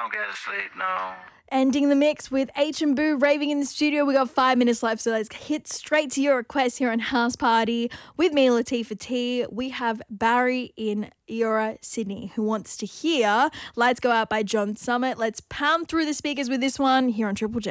don't get to sleep, no. Ending the mix with H and Boo raving in the studio. We got 5 minutes left, so let's hit straight to your requests here on House Party with me, Latifah T. We have Barry in Eora, Sydney, who wants to hear Lights Go Out by John Summit. Let's pound through the speakers with this one here on Triple J.